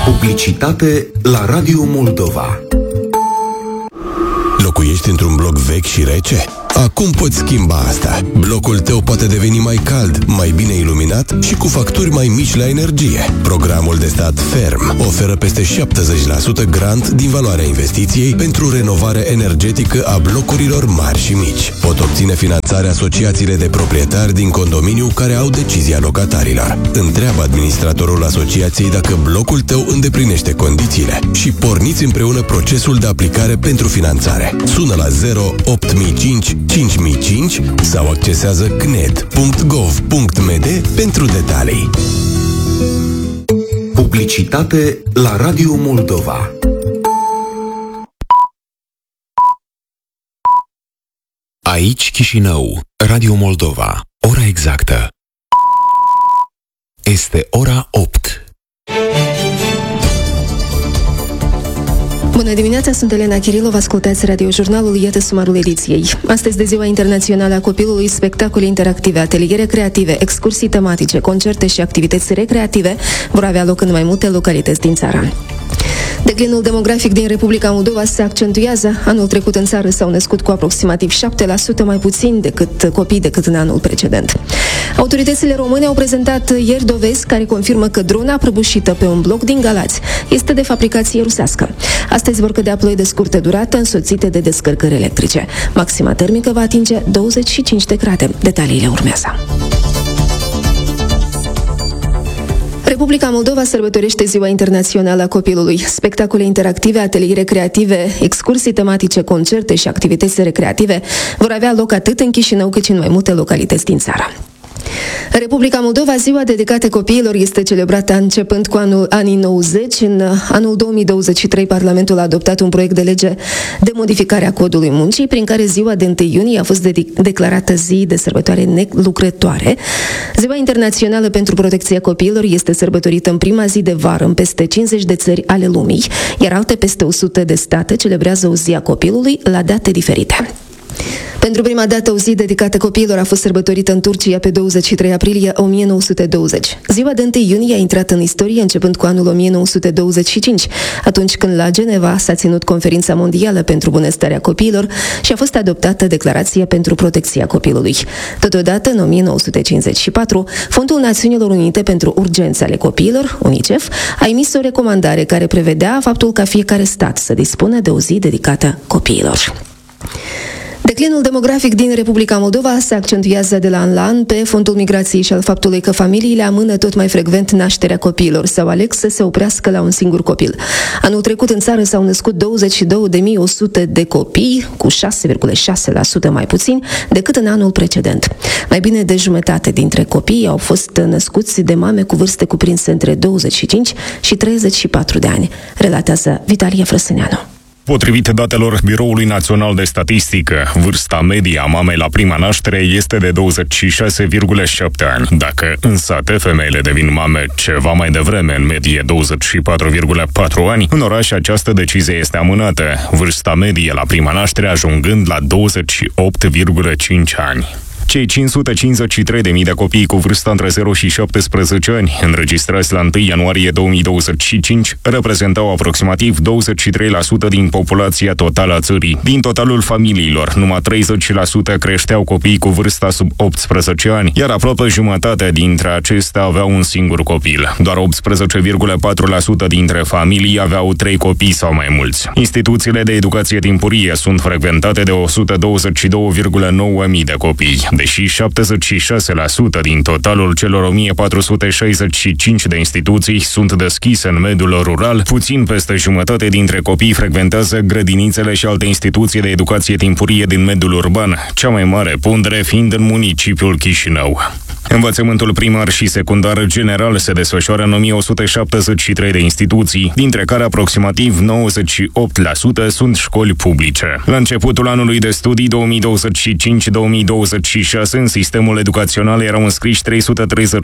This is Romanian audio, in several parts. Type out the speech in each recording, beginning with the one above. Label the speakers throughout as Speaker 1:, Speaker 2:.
Speaker 1: Publicitate la Radio Moldova.
Speaker 2: Locuiești într-un bloc vechi și rece? Acum poți schimba asta. Blocul tău poate deveni mai cald, mai bine iluminat și cu facturi mai mici la energie. Programul de stat Ferm oferă peste 70% grant din valoarea investiției pentru renovare energetică a blocurilor mari și mici. Pot obține finanțare asociațiile de proprietari din condominiu care au decizia locatarilor. Întreabă administratorul asociației dacă blocul tău îndeplinește condițiile și porniți împreună procesul de aplicare pentru finanțare. Sună la 08005 5005 sau accesează cned.gov.md pentru detalii.
Speaker 1: Publicitate la Radio Moldova.
Speaker 3: Aici Chișinău, Radio Moldova. Ora exactă este ora 8.
Speaker 4: Bună dimineața, sunt Elena Chirilov, ascultați radiojurnalul, iată sumarul ediției. Astăzi de Ziua Internațională a Copilului, spectacole interactive, ateliere creative, excursii tematice, concerte și activități recreative vor avea loc în mai multe localități din țară. Declinul demografic din Republica Moldova se accentuează. Anul trecut în țară s-au născut cu aproximativ 7% mai puțin copii decât în anul precedent. Autoritățile române au prezentat ieri dovezi care confirmă că drona prăbușită pe un bloc din Galați este de fabricație rusească. Astăzi vor cădea ploi de scurtă durată însoțite de descărcări electrice. Maxima termică va atinge 25 de grade. Detaliile urmează. Republica Moldova sărbătorește Ziua Internațională a Copilului. Spectacole interactive, ateliere creative, excursii tematice, concerte și activități recreative vor avea loc atât în Chișinău cât și în mai multe localități din țară. În Republica Moldova, ziua dedicată copiilor este celebrată începând cu anii 90. În anul 2023, Parlamentul a adoptat un proiect de lege de modificare a Codului Muncii, prin care ziua de 1 iunie a fost declarată zi de sărbătoare nelucrătoare. Ziua Internațională pentru Protecția Copiilor este sărbătorită în prima zi de vară în peste 50 de țări ale lumii, iar alte peste 100 de state celebrează o zi a copilului la date diferite. Pentru prima dată, o zi dedicată copiilor a fost sărbătorită în Turcia pe 23 aprilie 1920. Ziua de 1 iunie a intrat în istorie începând cu anul 1925, atunci când la Geneva s-a ținut Conferința Mondială pentru Bunăstarea Copiilor și a fost adoptată Declarația pentru Protecția Copilului. Totodată, în 1954, Fondul Națiunilor Unite pentru Urgențe ale Copiilor, UNICEF, a emis o recomandare care prevedea faptul ca fiecare stat să dispună de o zi dedicată copiilor. Declinul demografic din Republica Moldova se accentuează de la an la an pe fondul migrației și al faptului că familiile amână tot mai frecvent nașterea copiilor sau aleg să se oprească la un singur copil. Anul trecut în țară s-au născut 22.100 de copii, cu 6,6% mai puțin decât în anul precedent. Mai bine de jumătate dintre copii au fost născuți de mame cu vârste cuprinse între 25 și 34 de ani, relatează Vitalie Frăsâneanu.
Speaker 5: Potrivit datelor Biroului Național de Statistică, vârsta medie a mamei la prima naștere este de 26,7 ani. Dacă în sate femeile devin mame ceva mai devreme, în medie 24,4 ani, în oraș această decizie este amânată, vârsta medie la prima naștere ajungând la 28,5 ani. Cei 553.000 de copii cu vârsta între 0 și 17 ani, înregistrați la 1 ianuarie 2025, reprezentau aproximativ 23% din populația totală a țării. Din totalul familiilor, numai 30% creșteau copii cu vârsta sub 18 ani, iar aproape jumătate dintre acestea aveau un singur copil. Doar 18,4% dintre familii aveau 3 copii sau mai mulți. Instituțiile de educație timpurie sunt frecventate de 122,9 mii de copii. Deși 76% din totalul celor 1465 de instituții sunt deschise în mediul rural, puțin peste jumătate dintre copii frecventează grădinițele și alte instituții de educație timpurie din mediul urban, cea mai mare pondere fiind în municipiul Chișinău. Învățământul primar și secundar general se desfășoară în 1173 de instituții, dintre care aproximativ 98% sunt școli publice. La începutul anului de studii 2025-2026, în sistemul educațional erau înscriși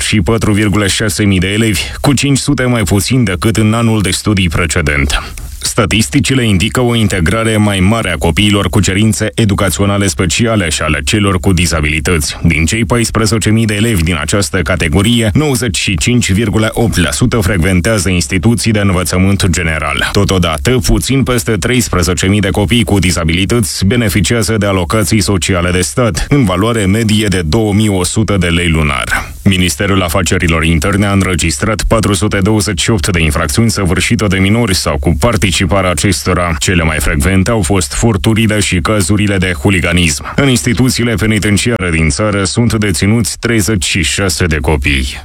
Speaker 5: 334,6 mii de elevi, cu 500 mai puțin decât în anul de studii precedent. Statisticile indică o integrare mai mare a copiilor cu cerințe educaționale speciale și ale celor cu dizabilități. Din cei 14.000 de elevi din această categorie, 95,8% frecventează instituții de învățământ general. Totodată, puțin peste 13.000 de copii cu dizabilități beneficiază de alocații sociale de stat, în valoare medie de 2.100 de lei lunar. Ministerul Afacerilor Interne a înregistrat 428 de infracțiuni săvârșite de minori sau cu participarea acestora. Cele mai frecvente au fost furturile și cazurile de huliganism. În instituțiile penitenciare din țară sunt deținuți 36 de copii.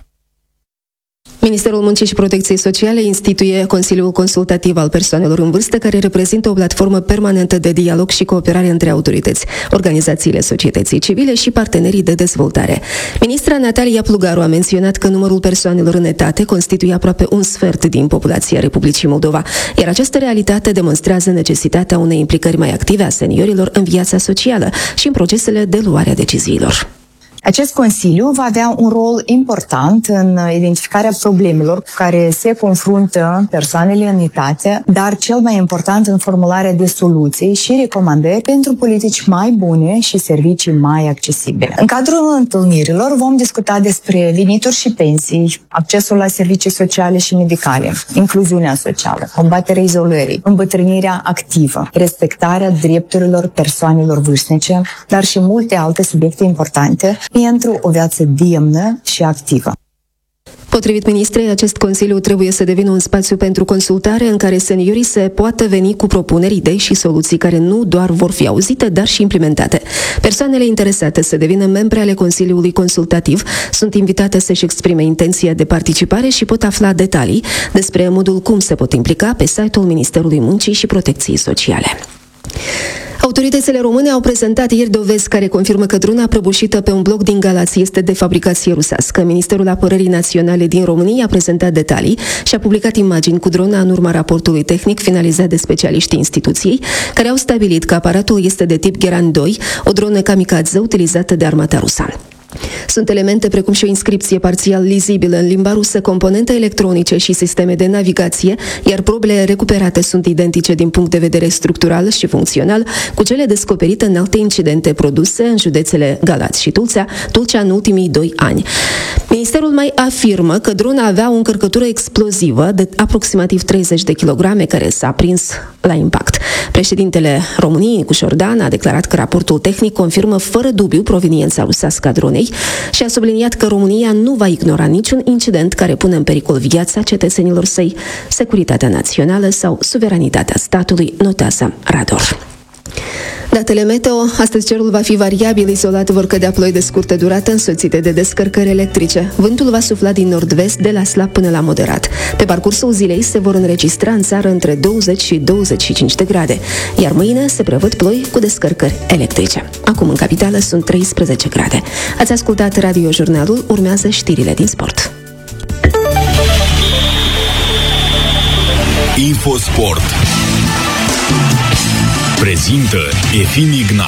Speaker 4: Ministerul Muncii și Protecției Sociale instituie Consiliul Consultativ al Persoanelor în Vârstă, care reprezintă o platformă permanentă de dialog și cooperare între autorități, organizațiile societății civile și partenerii de dezvoltare. Ministra Natalia Plugaru a menționat că numărul persoanelor în etate constituie aproape un sfert din populația Republicii Moldova, iar această realitate demonstrează necesitatea unei implicări mai active a seniorilor în viața socială și în procesele de luare a deciziilor.
Speaker 6: Acest Consiliu va avea un rol important în identificarea problemelor cu care se confruntă persoanele în etate, dar cel mai important în formularea de soluții și recomandări pentru politici mai bune și servicii mai accesibile. În cadrul întâlnirilor vom discuta despre venituri și pensii, accesul la servicii sociale și medicale, incluziunea socială, combaterea izolării, îmbătrânirea activă, respectarea drepturilor persoanelor vârstnice, dar și multe alte subiecte importante pentru o viață demnă și activă.
Speaker 4: Potrivit ministrei, acest Consiliu trebuie să devină un spațiu pentru consultare în care seniorii se poată veni cu propuneri, idei și soluții care nu doar vor fi auzite, dar și implementate. Persoanele interesate să devină membre ale Consiliului Consultativ sunt invitate să-și exprime intenția de participare și pot afla detalii despre modul cum se pot implica pe site-ul Ministerului Muncii și Protecției Sociale. Autoritățile române au prezentat ieri dovezi care confirmă că drona prăbușită pe un bloc din Galați este de fabricație rusească. Ministerul Apărării Naționale din România a prezentat detalii și a publicat imagini cu drona în urma raportului tehnic finalizat de specialiștii instituției, care au stabilit că aparatul este de tip Geran 2, o dronă kamikaze utilizată de armata rusă. Sunt elemente precum și o inscripție parțial lizibilă în limba rusă, componente electronice și sisteme de navigație, iar probele recuperate sunt identice din punct de vedere structural și funcțional cu cele descoperite în alte incidente produse în județele Galați și Tulcea în ultimii 2 ani. Ministerul mai afirmă că drona avea o încărcătură explozivă de aproximativ 30 de kilograme care s-a prins la impact. Președintele României, Nicu Șordan, a declarat că raportul tehnic confirmă fără dubiu proveniența rusească a dronei și a subliniat că România nu va ignora niciun incident care pune în pericol viața cetățenilor săi, securitatea națională sau suveranitatea statului, notează Rador. Datele meteo. Astăzi cerul va fi variabil, izolat vor cădea ploi de scurtă durată însoțite de descărcări electrice. Vântul va sufla din nord-vest de la slab până la moderat. Pe parcursul zilei se vor înregistra în țară între 20 și 25 de grade, iar mâine se prevăd ploi cu descărcări electrice. Acum în capitală sunt 13 grade. Ați ascultat Radio Jurnalul, urmează știrile din sport.
Speaker 3: Infosport prezintă Efim Ignat.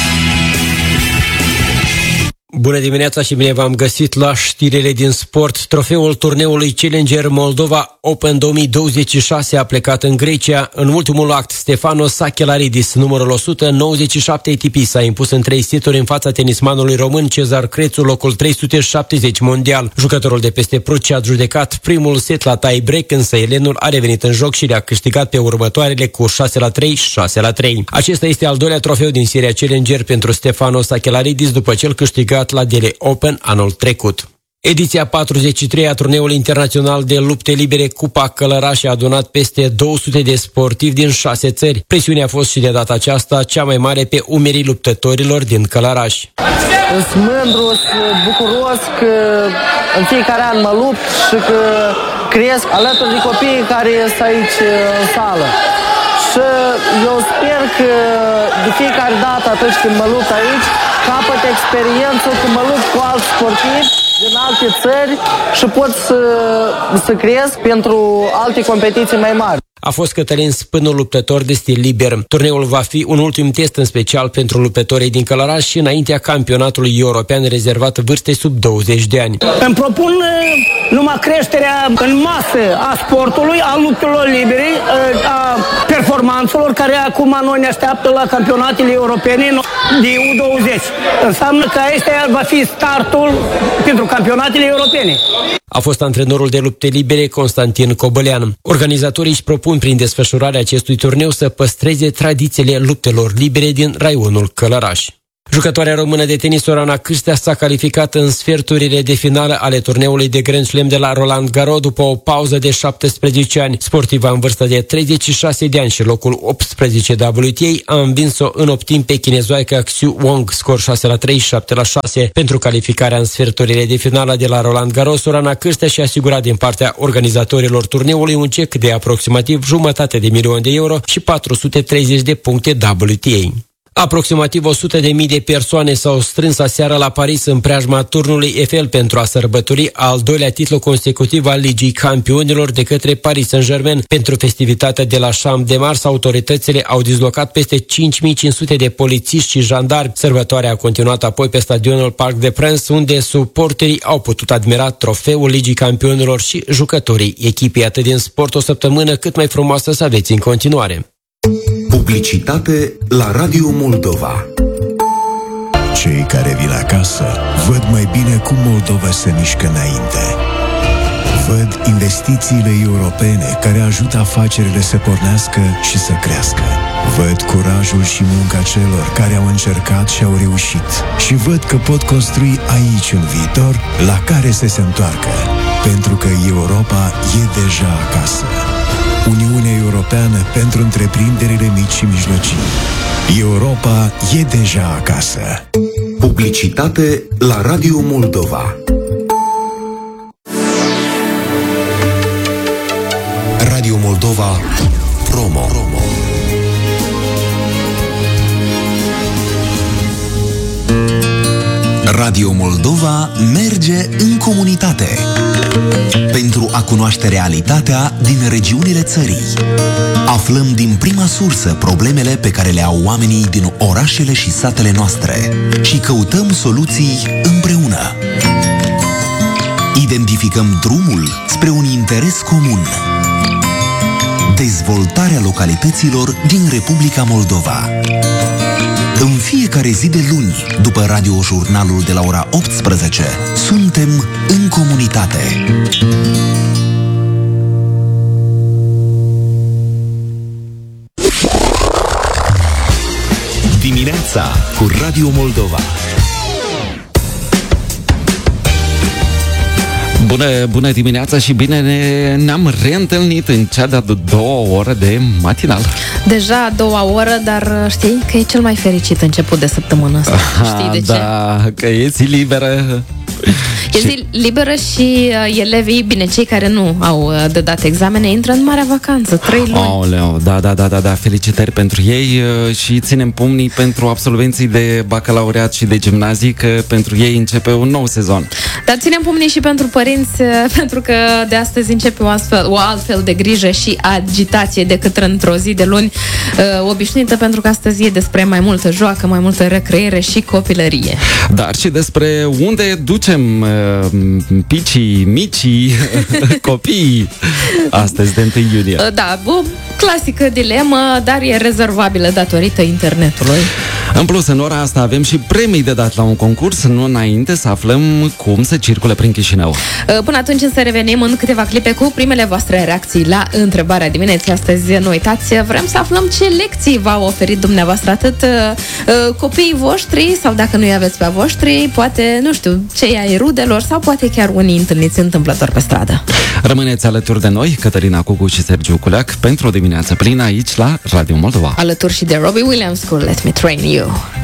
Speaker 7: Bună dimineața și bine v-am găsit la știrile din sport. Trofeul turneului Challenger Moldova Open 2026 a plecat în Grecia. În ultimul act, Stefanos Sakellaridis, numărul 197 ATP, s-a impus în 3 seturi în fața tenismanului român Cezar Crețu, locul 370 mondial. Jucătorul de peste Prucea a judecat primul set la tie-break, însă elenul a revenit în joc și le-a câștigat pe următoarele cu 6-3, 6-3. Acesta este al doilea trofeu din seria Challenger pentru Stefanos Sakellaridis după ce îl câștigat la Delhi Open anul trecut. Ediția 43 a turneului internațional de lupte libere Cupa Călăraș a adunat peste 200 de sportivi din 6 țări. Presiunea a fost și de data aceasta cea mai mare pe umerii luptătorilor din Călăraș.
Speaker 8: Sunt mândru, sunt bucuros că în fiecare an mă lupt și că cresc alături de copiii care sunt aici în sală. Și eu sper că de fiecare dată atunci când mă lupt aici, capăt experiență, că mă lupt cu alți sportivi din alte țări și pot să cresc pentru alte competiții mai mari.
Speaker 7: a fost Cătălin Spânul, luptător de stil liber. Turneul va fi un ultim test în special pentru luptătorii din Călăraș și înaintea campionatului european rezervat vârstei sub 20 de ani.
Speaker 9: Îmi propun numai creșterea în masă a sportului, a luptelor libere, a performanțelor care acum noi ne așteaptă la campionatele europene de U20. Înseamnă că acesta va fi startul pentru campionatele europene.
Speaker 7: A fost antrenorul de lupte libere Constantin Cobălean. Organizatorii își propun prin desfășurarea acestui turneu să păstreze tradițiile luptelor libere din raionul Călăraș. Jucătoarea română de tenis Sorana Cârstea s-a calificat în sferturile de finală ale turneului de Grand Slam de la Roland Garros după o pauză de 17 ani. Sportiva în vârstă de 36 de ani și locul 18 WTA a învins-o în optim pe chinezoaica Xu Wang, scor 6-3, 7-6. Pentru calificarea în sferturile de finală de la Roland Garros, Sorana Cârstea și-a asigurat din partea organizatorilor turneului un cec de aproximativ $500.000 și 430 de puncte WTA. Aproximativ 100.000 de persoane s-au strâns aseară la Paris în preajma turnului Eiffel pentru a sărbători al doilea titlu consecutiv al Ligii Campionilor de către Paris Saint-Germain. Pentru festivitatea de la Champ de Mars, autoritățile au dislocat peste 5.500 de polițiști și jandarmi. Sărbătoarea a continuat apoi pe stadionul Parc des Princes, unde suporterii au putut admira trofeul Ligii Campionilor și jucătorii echipei. Atât din sport, o săptămână cât mai frumoasă să aveți în continuare.
Speaker 1: Publicitate la Radio Moldova.
Speaker 10: Cei care vin acasă văd mai bine cum Moldova se mișcă înainte. Văd investițiile europene care ajută afacerile să pornească și să crească. Văd curajul și munca celor care au încercat și au reușit. Și văd că pot construi aici un viitor la care să se întoarcă. Pentru că Europa e deja acasă. Uniunea Europeană pentru întreprinderile mici și mijlocii. Europa e deja acasă.
Speaker 1: Publicitate la Radio Moldova. Radio Moldova Promo. Radio Moldova merge în comunitate pentru a cunoaște realitatea din regiunile țării. Aflăm din prima sursă problemele pe care le au oamenii din orașele și satele noastre și căutăm soluții împreună. Identificăm drumul spre un interes comun. Dezvoltarea localităților din Republica Moldova. În fiecare zi de luni, după radiojurnalul de la ora 18, suntem în comunitate. Dimineața cu Radio Moldova.
Speaker 11: Bună dimineața și bine ne-am reîntâlnit în cea de-a doua oră de matinal.
Speaker 12: Deja a doua oră, dar știi că e cel mai fericit început de săptămână asta. Știi de ce?
Speaker 11: Da, că e zi liberă.
Speaker 12: E zi liberă și elevii, bine, cei care nu au de dat examene, intră în marea vacanță, 3 luni.
Speaker 11: Aoleu, da, felicitări pentru ei și ținem pumnii pentru absolvenții de bacalaureat și de gimnazii, că pentru ei începe un nou sezon.
Speaker 12: Dar ținem pumnii și pentru părinți, pentru că de astăzi începe o altfel de grijă și agitație decât într-o zi de luni obișnuită, pentru că astăzi e despre mai multă joacă, mai multă recreere și copilărie.
Speaker 11: Dar și despre unde ducem picii, micii, copiii astăzi de 1 iunie.
Speaker 12: Da, o clasică dilemă, dar e rezervabilă datorită internetului.
Speaker 11: În plus, în ora asta avem și premii de dat la un concurs, nu înainte să aflăm cum se circulă prin Chișinău.
Speaker 12: Până atunci să revenim în câteva clipe cu primele voastre reacții la întrebarea dimineții. Astăzi, nu uitați, vrem să aflăm ce lecții v-au oferit dumneavoastră, atât copiii voștri, sau dacă nu-i aveți pe a voștri, poate, nu știu, cei ai rudelor, sau poate chiar unii întâlniți întâmplător pe stradă.
Speaker 11: Rămâneți alături de noi, Cătălina Cucu și Sergiu Culeac, pentru o dimineață plină aici la Radio Moldova.
Speaker 12: Alături și de Robbie Williams cu Let Me Train You.